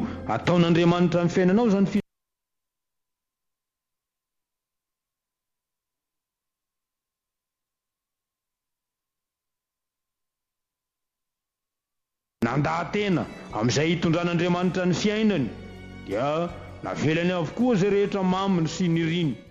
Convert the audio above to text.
ataon'Andriamanitra amin'ny fiainanao zany nandahatena amin'izay hitondran'Andriamanitra ny fiainany dia navelany avokoa zay rehetra maminy sy niriny.